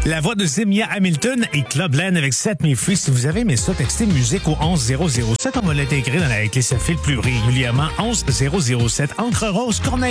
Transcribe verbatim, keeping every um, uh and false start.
La voix de Zimia Hamilton et Clubland avec Set Me Free. Si vous avez aimé ça, textez musique au onze zéro zéro sept. On va l'intégrer dans la clé sans fil plus régulièrement. onze zéro zéro sept. Encre Rose, Corneille.